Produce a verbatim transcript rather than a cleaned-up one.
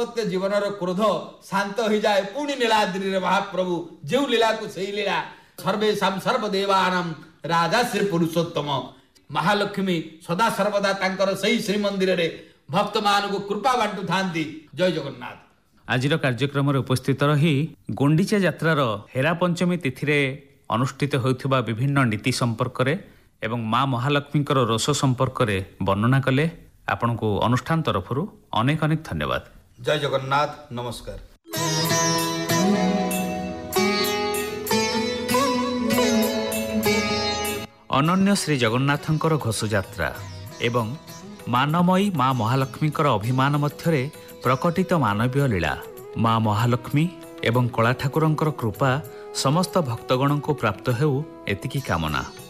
दाम्पत्य जीवन क्रोध शांत हो जाए पुणी नीलाद्रि महाप्रभु जो लीला को सही लीला सर्वेशा सर्वदेवानां राजा श्री पुरुषोत्तम महालक्ष्मी सदा सर्वदा तांकर सही श्रीमंदिर रे भक्त मान को कृपा बांटू थांती। जय जगन्नाथ। आज कार्यक्रम उपस्थित रही गुंडीचा यात्रार हेरा पंचमी तिथि रे अनुष्ठित होइथिबा विभिन्न नीति संपर्क रे एवं माँ महालक्ष्मी रोष संपर्क रे वर्णना कले। आपण को अनुष्ठान तरफ अनेक अनेक धन्यवाद। जय जगन्नाथ। नमस्कार। अनन्य श्री जगन्नाथंकर घोषयात्रा एवं मानमयी माँ महालक्ष्मी अभिमान मध्यरे प्रकटित मानवीय लीला माँ महालक्ष्मी एवं कला ठाकुरंकर कृपा समस्त भक्तगण को प्राप्त हेउ एतिकी कामना।